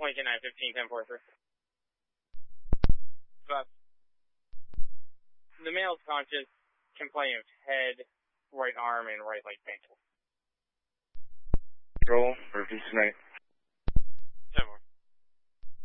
Lincoln 915, 1043. But the male's conscious, complaint of head, right arm, and right leg painful. Roll for Houston 8.